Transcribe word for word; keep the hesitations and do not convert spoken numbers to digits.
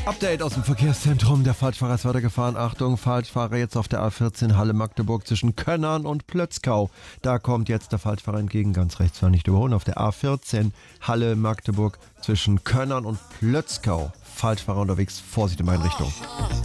Update aus dem Verkehrszentrum. Der Falschfahrer ist weitergefahren. Achtung, Falschfahrer jetzt auf der A vierzehn Halle-Magdeburg zwischen Könnern und Plötzkau. Da kommt jetzt der Falschfahrer entgegen. Ganz rechts war nicht überholen. Auf der A vierzehn Halle-Magdeburg zwischen Könnern und Plötzkau. Falschfahrer unterwegs. Vorsicht in beiden Richtungen.